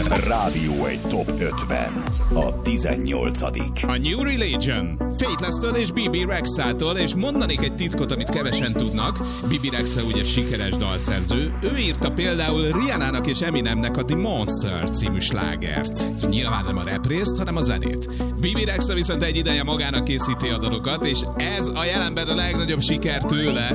Rádió egy Top 50. A 18. A New Religion. Faithless-től és Bibi Rexától, és mondanék egy titkot, amit kevesen tudnak. Bibi Rexa ugye sikeres dalszerző. Ő írta például Rihannának és Eminemnek a The Monster című slágert. Nyilván nem a rap részt, hanem a zenét. Bibi Rexa viszont egy ideje magának készíti a dalokat, és ez a jelenben a legnagyobb siker tőle.